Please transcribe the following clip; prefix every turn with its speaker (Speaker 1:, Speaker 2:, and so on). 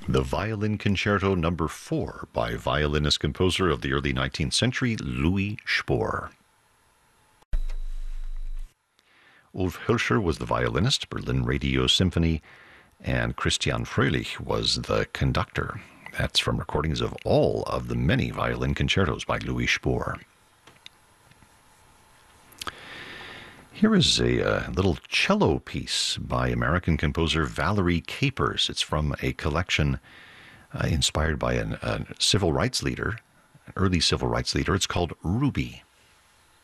Speaker 1: The Violin Concerto Number 4 by violinist-composer of the early 19th century, Louis Spohr. Ulf Hölscher was the violinist, Berlin Radio Symphony, and Christian Fröhlich was the conductor. That's from recordings of all of the many violin concertos by Louis Spohr. Here is a little cello piece by American composer Valerie Capers. It's from a collection inspired by a civil rights leader, an early civil rights leader. It's called Ruby.